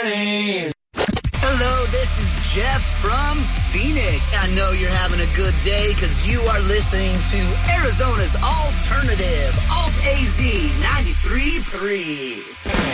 mornings. Hello, this is Jeff from Phoenix. I know you're having a good day because you are listening to Arizona's Alternative, Alt AZ 93.3.